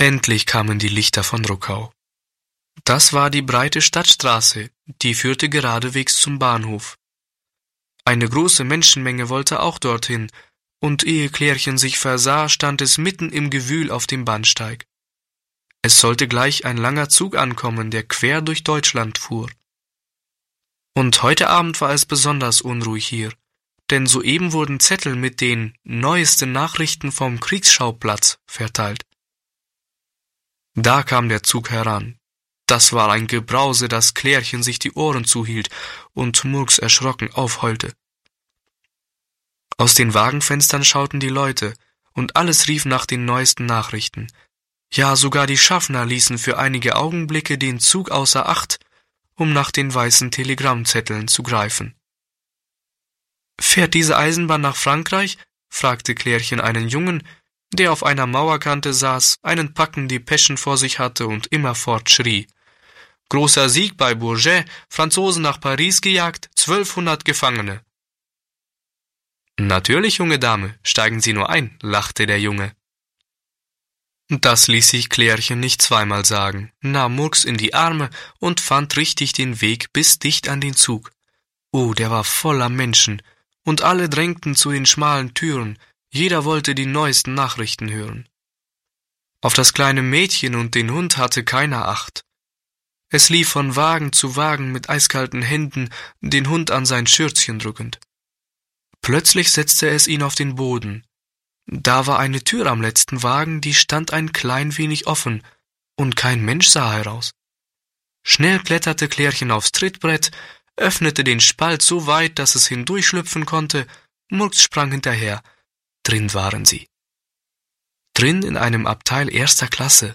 Endlich kamen die Lichter von Ruckau. Das war die breite Stadtstraße, die führte geradewegs zum Bahnhof. Eine große Menschenmenge wollte auch dorthin, und ehe Klärchen sich versah, stand es mitten im Gewühl auf dem Bahnsteig. Es sollte gleich ein langer Zug ankommen, der quer durch Deutschland fuhr. Und heute Abend war es besonders unruhig hier, denn soeben wurden Zettel mit den neuesten Nachrichten vom Kriegsschauplatz verteilt. Da kam der Zug heran. Das war ein Gebrause, dass Klärchen sich die Ohren zuhielt und Murks erschrocken aufheulte. Aus den Wagenfenstern schauten die Leute, und alles rief nach den neuesten Nachrichten. Ja, sogar die Schaffner ließen für einige Augenblicke den Zug außer Acht, um nach den weißen Telegrammzetteln zu greifen. »Fährt diese Eisenbahn nach Frankreich?« fragte Klärchen einen Jungen, der auf einer Mauerkante saß, einen Packen Depeschen vor sich hatte und immerfort schrie. »Großer Sieg bei Bourget, Franzosen nach Paris gejagt, 1200 Gefangene.« »Natürlich, junge Dame, steigen Sie nur ein«, lachte der Junge. Das ließ sich Klärchen nicht zweimal sagen, nahm Murks in die Arme und fand richtig den Weg bis dicht an den Zug. Oh, der war voller Menschen, und alle drängten zu den schmalen Türen, jeder wollte die neuesten Nachrichten hören. Auf das kleine Mädchen und den Hund hatte keiner Acht. Es lief von Wagen zu Wagen mit eiskalten Händen, den Hund an sein Schürzchen drückend. Plötzlich setzte es ihn auf den Boden. Da war eine Tür am letzten Wagen, die stand ein klein wenig offen, und kein Mensch sah heraus. Schnell kletterte Klärchen aufs Trittbrett, öffnete den Spalt so weit, dass es hindurchschlüpfen konnte. Murks sprang hinterher. Drin waren sie. Drin in einem Abteil erster Klasse.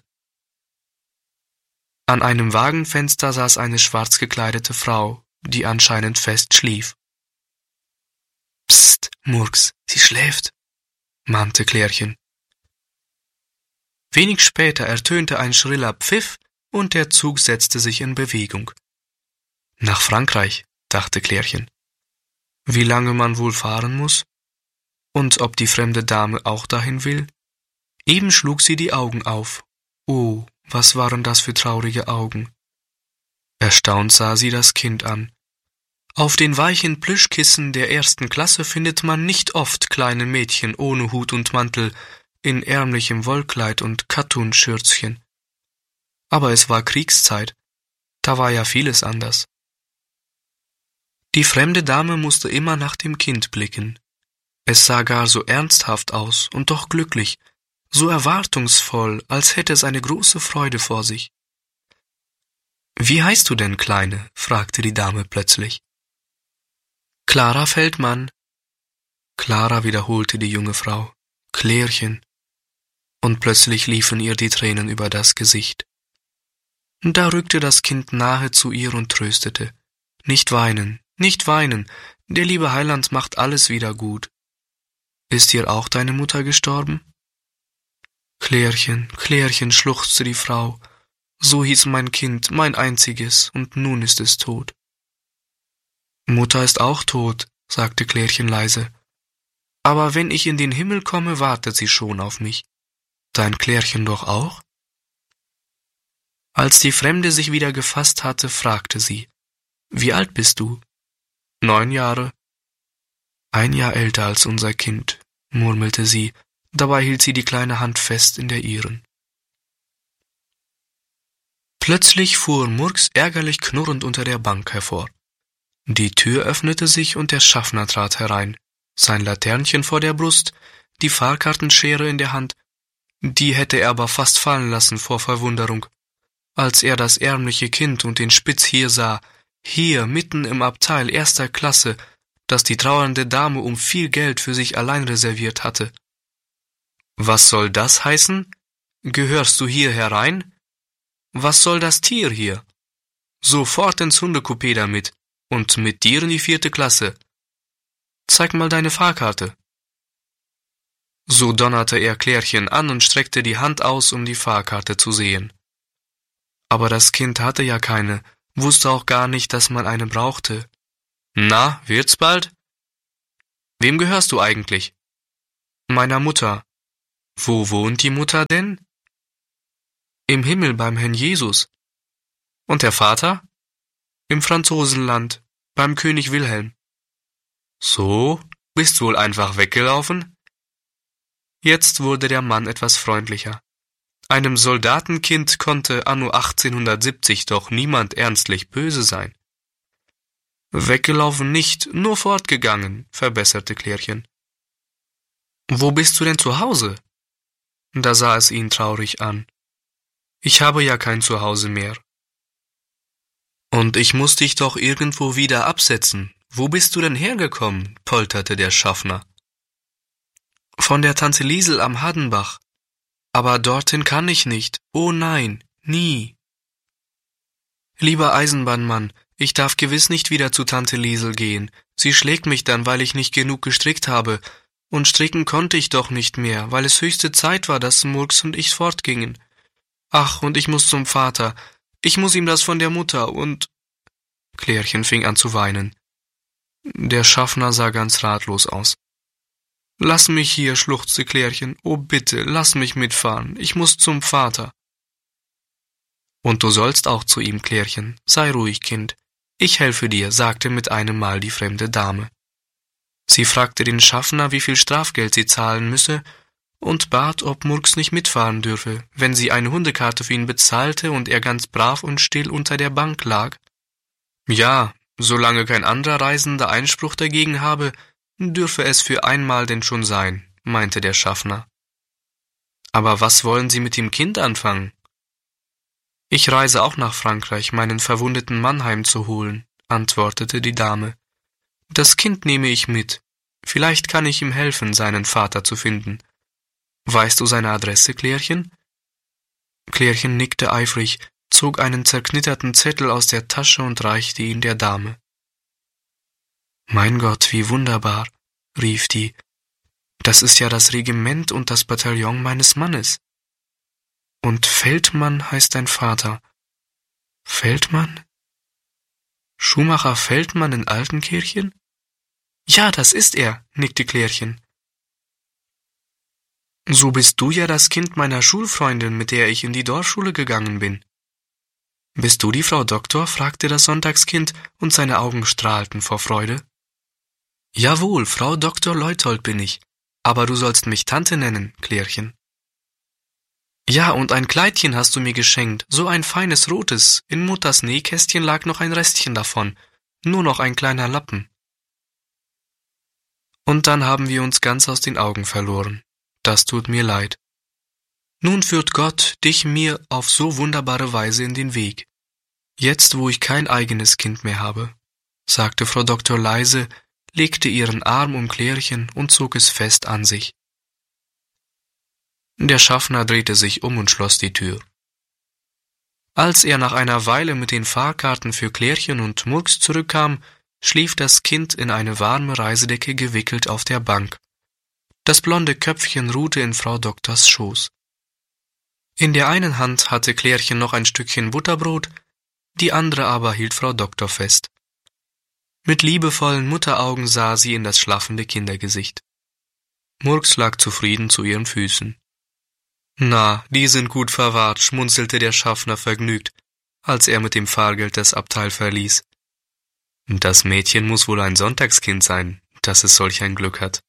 An einem Wagenfenster saß eine schwarz gekleidete Frau, die anscheinend fest schlief. »Psst, Murks, sie schläft«, mahnte Klärchen. Wenig später ertönte ein schriller Pfiff und der Zug setzte sich in Bewegung. Nach Frankreich, dachte Klärchen. Wie lange man wohl fahren muss? Und ob die fremde Dame auch dahin will? Eben schlug sie die Augen auf. Oh, was waren das für traurige Augen. Erstaunt sah sie das Kind an. Auf den weichen Plüschkissen der ersten Klasse findet man nicht oft kleine Mädchen ohne Hut und Mantel, in ärmlichem Wollkleid und Kattunschürzchen. Aber es war Kriegszeit, da war ja vieles anders. Die fremde Dame musste immer nach dem Kind blicken. Es sah gar so ernsthaft aus und doch glücklich, so erwartungsvoll, als hätte es eine große Freude vor sich. »Wie heißt du denn, Kleine?« fragte die Dame plötzlich. »Clara Feldmann.« »Clara«, wiederholte die junge Frau. »Klärchen.« Und plötzlich liefen ihr die Tränen über das Gesicht. Da rückte das Kind nahe zu ihr und tröstete. »Nicht weinen, nicht weinen, der liebe Heiland macht alles wieder gut. Ist dir auch deine Mutter gestorben?« »Klärchen, Klärchen«, schluchzte die Frau, »so hieß mein Kind, mein einziges, und nun ist es tot.« »Mutter ist auch tot«, sagte Klärchen leise, »aber wenn ich in den Himmel komme, wartet sie schon auf mich. Dein Klärchen doch auch?« Als die Fremde sich wieder gefasst hatte, fragte sie, »Wie alt bist du?« »9 Jahre.« »1 Jahr älter als unser Kind«, murmelte sie, dabei hielt sie die kleine Hand fest in der ihren. Plötzlich fuhr Murks ärgerlich knurrend unter der Bank hervor. Die Tür öffnete sich und der Schaffner trat herein, sein Laternchen vor der Brust, die Fahrkartenschere in der Hand, die hätte er aber fast fallen lassen vor Verwunderung, als er das ärmliche Kind und den Spitz hier sah, hier mitten im Abteil erster Klasse, das die trauernde Dame um viel Geld für sich allein reserviert hatte. »Was soll das heißen? Gehörst du hier herein? Was soll das Tier hier? Sofort ins Hundecoupé damit und mit dir in die 4. Klasse. Zeig mal deine Fahrkarte.« So donnerte er Klärchen an und streckte die Hand aus, um die Fahrkarte zu sehen. Aber das Kind hatte ja keine, wusste auch gar nicht, dass man eine brauchte. »Na, wird's bald?« »Wem gehörst du eigentlich?« »Meiner Mutter.« »Wo wohnt die Mutter denn?« Im Himmel beim Herrn Jesus. Und der Vater? Im Franzosenland, beim König Wilhelm. So, bist wohl einfach weggelaufen? Jetzt wurde der Mann etwas freundlicher. Einem Soldatenkind konnte anno 1870 doch niemand ernstlich böse sein. Weggelaufen nicht, nur fortgegangen, verbesserte Klärchen. Wo bist du denn zu Hause? Da sah es ihn traurig an. Ich habe ja kein Zuhause mehr. Und ich muß dich doch irgendwo wieder absetzen. Wo bist du denn hergekommen? Polterte der Schaffner. Von der Tante Liesel am Hadenbach. Aber dorthin kann ich nicht. Oh nein, nie. Lieber Eisenbahnmann, ich darf gewiss nicht wieder zu Tante Liesel gehen. Sie schlägt mich dann, weil ich nicht genug gestrickt habe. Und stricken konnte ich doch nicht mehr, weil es höchste Zeit war, dass Murks und ich fortgingen. Ach, und ich muß zum Vater. Ich muß ihm das von der Mutter und... Klärchen fing an zu weinen. Der Schaffner sah ganz ratlos aus. »Lass mich hier«, schluchzte Klärchen. »Oh bitte, lass mich mitfahren. Ich muß zum Vater.« »Und du sollst auch zu ihm, Klärchen. Sei ruhig, Kind. Ich helfe dir«, sagte mit einem Mal die fremde Dame. Sie fragte den Schaffner, wie viel Strafgeld sie zahlen müsse, und bat, ob Murks nicht mitfahren dürfe, wenn sie eine Hundekarte für ihn bezahlte und er ganz brav und still unter der Bank lag. Ja, solange kein anderer Reisender Einspruch dagegen habe, dürfe es für einmal denn schon sein, meinte der Schaffner. Aber was wollen Sie mit dem Kind anfangen? Ich reise auch nach Frankreich, meinen verwundeten Mann heimzuholen, antwortete die Dame. Das Kind nehme ich mit. Vielleicht kann ich ihm helfen, seinen Vater zu finden. Weißt du seine Adresse, Klärchen? Klärchen nickte eifrig, zog einen zerknitterten Zettel aus der Tasche und reichte ihn der Dame. »Mein Gott, wie wunderbar«, rief die, »das ist ja das Regiment und das Bataillon meines Mannes. Und Feldmann heißt dein Vater. Feldmann? Schuhmacher Feldmann in Altenkirchen? Ja, das ist er«, nickte Klärchen. »So bist du ja das Kind meiner Schulfreundin, mit der ich in die Dorfschule gegangen bin.« »Bist du die Frau Doktor?« fragte das Sonntagskind, und seine Augen strahlten vor Freude. »Jawohl, Frau Dr. Leuthold bin ich, aber du sollst mich Tante nennen, Klärchen.« »Ja, und ein Kleidchen hast du mir geschenkt, so ein feines rotes, in Mutters Nähkästchen lag noch ein Restchen davon, nur noch ein kleiner Lappen.« Und dann haben wir uns ganz aus den Augen verloren. Das tut mir leid. Nun führt Gott dich mir auf so wunderbare Weise in den Weg. Jetzt, wo ich kein eigenes Kind mehr habe, sagte Frau Doktor leise, legte ihren Arm um Klärchen und zog es fest an sich. Der Schaffner drehte sich um und schloss die Tür. Als er nach einer Weile mit den Fahrkarten für Klärchen und Murks zurückkam, schlief das Kind in eine warme Reisedecke gewickelt auf der Bank. Das blonde Köpfchen ruhte in Frau Doktors Schoß. In der einen Hand hatte Klärchen noch ein Stückchen Butterbrot, die andere aber hielt Frau Doktor fest. Mit liebevollen Mutteraugen sah sie in das schlaffende Kindergesicht. Murks lag zufrieden zu ihren Füßen. »Na, die sind gut verwahrt«, schmunzelte der Schaffner vergnügt, als er mit dem Fahrgeld das Abteil verließ. »Das Mädchen muß wohl ein Sonntagskind sein, dass es solch ein Glück hat.«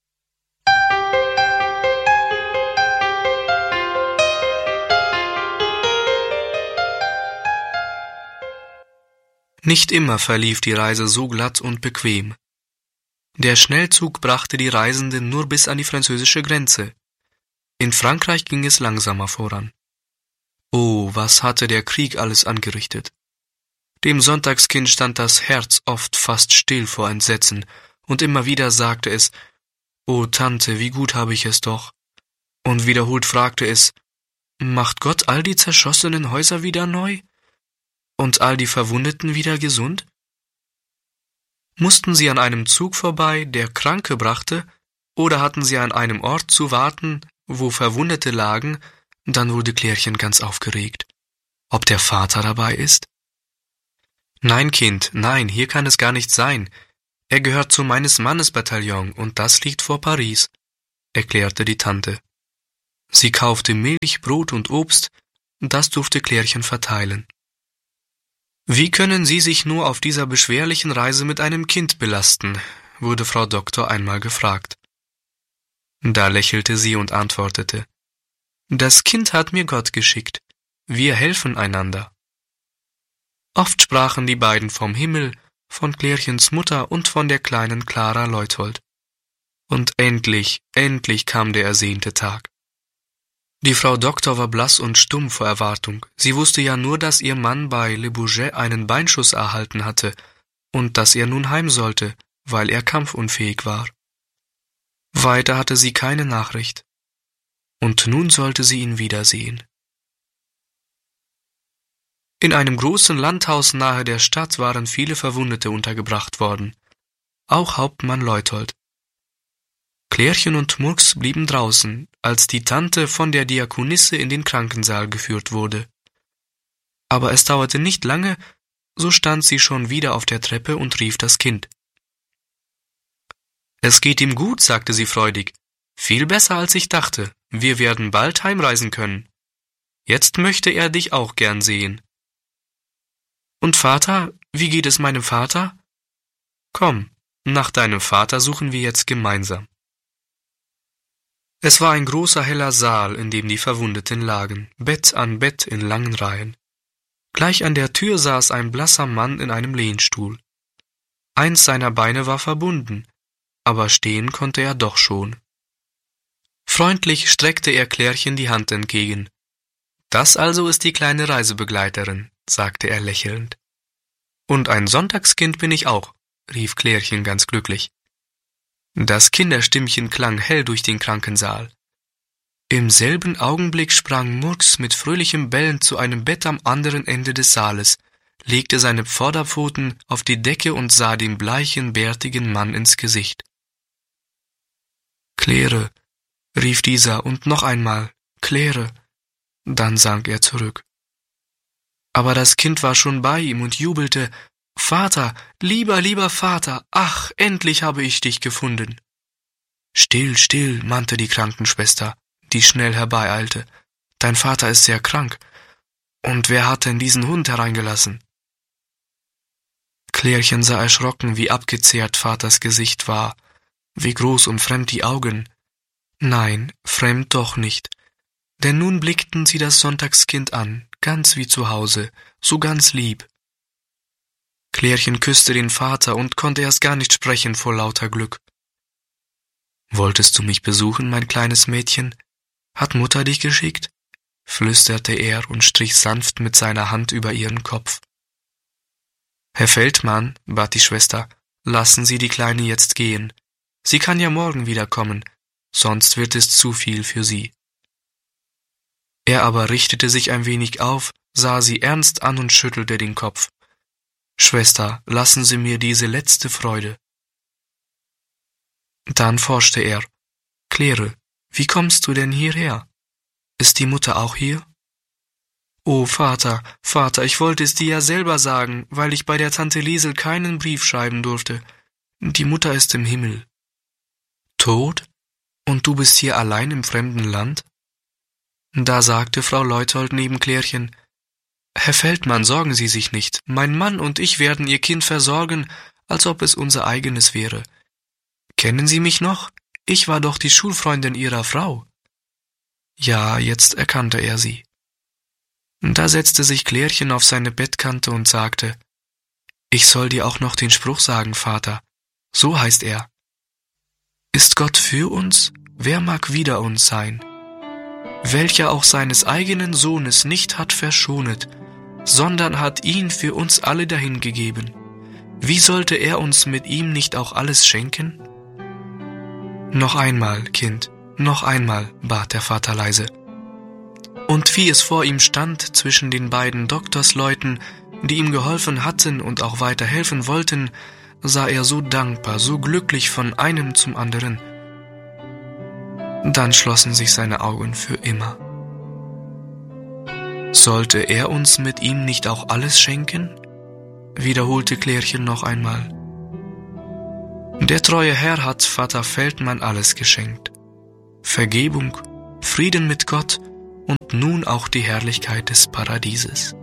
Nicht immer verlief die Reise so glatt und bequem. Der Schnellzug brachte die Reisenden nur bis an die französische Grenze. In Frankreich ging es langsamer voran. Oh, was hatte der Krieg alles angerichtet. Dem Sonntagskind stand das Herz oft fast still vor Entsetzen, und immer wieder sagte es, »O Tante, wie gut habe ich es doch«, und wiederholt fragte es, »Macht Gott all die zerschossenen Häuser wieder neu? Und all die Verwundeten wieder gesund?« Mussten sie an einem Zug vorbei, der Kranke brachte, oder hatten sie an einem Ort zu warten, wo Verwundete lagen, dann wurde Klärchen ganz aufgeregt. Ob der Vater dabei ist? »Nein, Kind, nein, hier kann es gar nicht sein. Er gehört zu meines Mannes Bataillon, und das liegt vor Paris«, erklärte die Tante. Sie kaufte Milch, Brot und Obst, das durfte Klärchen verteilen. »Wie können Sie sich nur auf dieser beschwerlichen Reise mit einem Kind belasten?« wurde Frau Doktor einmal gefragt. Da lächelte sie und antwortete: »Das Kind hat mir Gott geschickt. Wir helfen einander.« Oft sprachen die beiden vom Himmel, von Klärchens Mutter und von der kleinen Clara Leuthold. Und endlich kam der ersehnte Tag. Die Frau Doktor war blass und stumm vor Erwartung. Sie wusste ja nur, dass ihr Mann bei Le Bourget einen Beinschuss erhalten hatte und dass er nun heim sollte, weil er kampfunfähig war. Weiter hatte sie keine Nachricht. Und nun sollte sie ihn wiedersehen. In einem großen Landhaus nahe der Stadt waren viele Verwundete untergebracht worden, auch Hauptmann Leuthold. Klärchen und Murks blieben draußen, als die Tante von der Diakonisse in den Krankensaal geführt wurde. Aber es dauerte nicht lange, so stand sie schon wieder auf der Treppe und rief das Kind. »Es geht ihm gut«, sagte sie freudig. »Viel besser, als ich dachte. Wir werden bald heimreisen können. Jetzt möchte er dich auch gern sehen.« »Und Vater, wie geht es meinem Vater?« »Komm, nach deinem Vater suchen wir jetzt gemeinsam.« Es war ein großer heller Saal, in dem die Verwundeten lagen, Bett an Bett in langen Reihen. Gleich an der Tür saß ein blasser Mann in einem Lehnstuhl. Eins seiner Beine war verbunden, aber stehen konnte er doch schon. Freundlich streckte er Klärchen die Hand entgegen. »Das also ist die kleine Reisebegleiterin«, sagte er lächelnd. »Und ein Sonntagskind bin ich auch«, rief Klärchen ganz glücklich. Das Kinderstimmchen klang hell durch den Krankensaal. Im selben Augenblick sprang Murks mit fröhlichem Bellen zu einem Bett am anderen Ende des Saales, legte seine Vorderpfoten auf die Decke und sah dem bleichen, bärtigen Mann ins Gesicht. »Claire«, rief dieser, und noch einmal, »Claire«, dann sank er zurück. Aber das Kind war schon bei ihm und jubelte: »Vater, lieber Vater, ach, endlich habe ich dich gefunden!« »Still, still«, mahnte die Krankenschwester, die schnell herbeieilte. »Dein Vater ist sehr krank. Und wer hat denn diesen Hund hereingelassen?« Klärchen sah erschrocken, wie abgezehrt Vaters Gesicht war, wie groß und fremd die Augen. Nein, fremd doch nicht, denn nun blickten sie das Sonntagskind an, ganz wie zu Hause, so ganz lieb. Klärchen küsste den Vater und konnte erst gar nicht sprechen vor lauter Glück. »Wolltest du mich besuchen, mein kleines Mädchen? Hat Mutter dich geschickt?« flüsterte er und strich sanft mit seiner Hand über ihren Kopf. »Herr Feldmann«, bat die Schwester, »lassen Sie die Kleine jetzt gehen. Sie kann ja morgen wiederkommen, sonst wird es zu viel für sie.« Er aber richtete sich ein wenig auf, sah sie ernst an und schüttelte den Kopf. »Schwester, lassen Sie mir diese letzte Freude.« Dann forschte er: »Claire, wie kommst du denn hierher? Ist die Mutter auch hier?« »Oh, Vater, ich wollte es dir ja selber sagen, weil ich bei der Tante Liesel keinen Brief schreiben durfte. Die Mutter ist im Himmel.« »Tot? Und du bist hier allein im fremden Land?« Da sagte Frau Leuthold neben Klärchen: »Herr Feldmann, sorgen Sie sich nicht. Mein Mann und ich werden Ihr Kind versorgen, als ob es unser eigenes wäre. Kennen Sie mich noch? Ich war doch die Schulfreundin Ihrer Frau.« Ja, jetzt erkannte er sie. Da setzte sich Klärchen auf seine Bettkante und sagte: »Ich soll dir auch noch den Spruch sagen, Vater. So heißt er: Ist Gott für uns, wer mag wider uns sein? Welcher auch seines eigenen Sohnes nicht hat verschonet, sondern hat ihn für uns alle dahingegeben. Wie sollte er uns mit ihm nicht auch alles schenken?« »Noch einmal, Kind, noch einmal«, bat der Vater leise. Und wie es vor ihm stand zwischen den beiden Doktorsleuten, die ihm geholfen hatten und auch weiter helfen wollten, sah er so dankbar, so glücklich von einem zum anderen. Dann schlossen sich seine Augen für immer. »Sollte er uns mit ihm nicht auch alles schenken?« wiederholte Klärchen noch einmal. »Der treue Herr hat Vater Feldmann alles geschenkt. Vergebung, Frieden mit Gott und nun auch die Herrlichkeit des Paradieses.